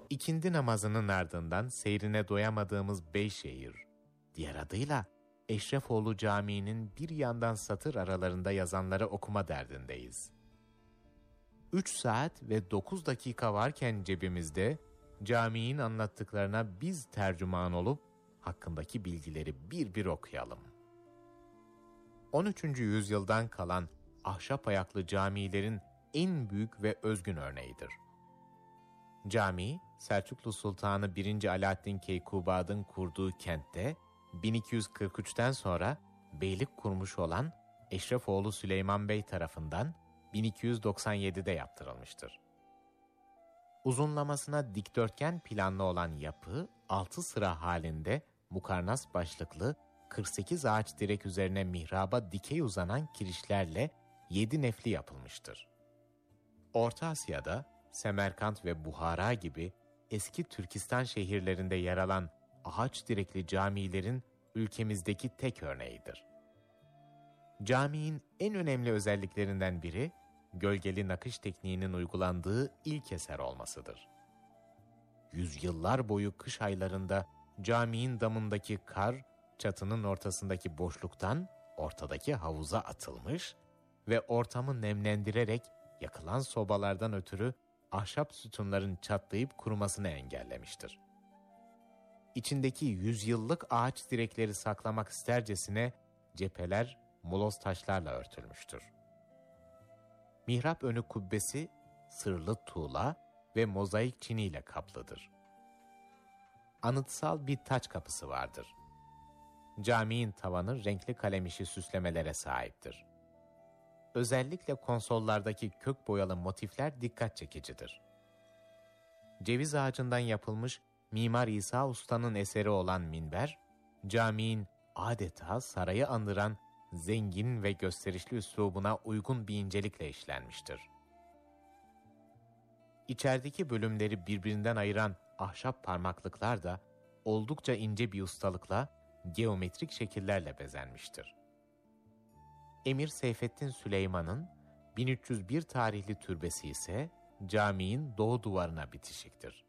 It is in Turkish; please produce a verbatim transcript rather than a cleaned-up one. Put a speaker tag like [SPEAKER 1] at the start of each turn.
[SPEAKER 1] İkindi namazının ardından seyrine doyamadığımız Beyşehir, diğer adıyla Eşrefoğlu Camii'nin bir yandan satır aralarında yazanları okuma derdindeyiz. Üç saat ve dokuz dakika varken cebimizde caminin anlattıklarına biz tercüman olup hakkındaki bilgileri bir bir okuyalım. on üçüncü yüzyıldan kalan ahşap ayaklı camilerin en büyük ve özgün örneğidir. Cami, Selçuklu Sultanı birinci. Alaaddin Keykubad'ın kurduğu kentte bin iki yüz kırk üçten sonra beylik kurmuş olan Eşrefoğlu Süleyman Bey tarafından bin iki yüz doksan yedide yaptırılmıştır. Uzunlamasına dikdörtgen planlı olan yapı, altı sıra halinde mukarnas başlıklı kırk sekiz ağaç direk üzerine mihraba dikey uzanan kirişlerle yedi nefli yapılmıştır. Orta Asya'da Semerkant ve Buhara gibi eski Türkistan şehirlerinde yer alan ağaç direkli camilerin ülkemizdeki tek örneğidir. Caminin en önemli özelliklerinden biri, gölgeli nakış tekniğinin uygulandığı ilk eser olmasıdır. Yüzyıllar boyu kış aylarında caminin damındaki kar, çatının ortasındaki boşluktan ortadaki havuza atılmış ve ortamı nemlendirerek yakılan sobalardan ötürü ahşap sütunların çatlayıp kurumasını engellemiştir. İçindeki yüzyıllık ağaç direkleri saklamak istercesine cepheler muloz taşlarla örtülmüştür. Mihrap önü kubbesi sırlı tuğla ve mozaik çiniyle kaplıdır. Anıtsal bir taç kapısı vardır. Caminin tavanı renkli kalemişi süslemelere sahiptir. Özellikle konsollardaki kök boyalı motifler dikkat çekicidir. Ceviz ağacından yapılmış Mimar İsa Usta'nın eseri olan minber, caminin adeta sarayı andıran zengin ve gösterişli üslubuna uygun bir incelikle işlenmiştir. İçerideki bölümleri birbirinden ayıran ahşap parmaklıklar da oldukça ince bir ustalıkla geometrik şekillerle bezenmiştir. Emir Seyfettin Süleyman'ın bin üç yüz bir tarihli türbesi ise caminin doğu duvarına bitişiktir.